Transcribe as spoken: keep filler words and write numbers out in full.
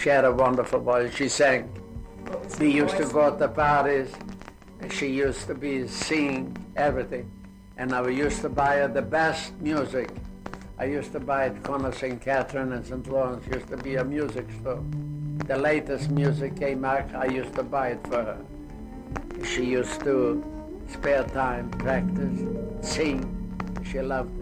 She had a wonderful voice. She sang. We used to go to parties, and she used to be singing everything. And I used to buy her the best music. I used to buy at corner Saint Catherine and Saint Lawrence. Used to be a music store. The latest music came out, I used to buy it for her. She used to spare time, practice, sing. She loved it.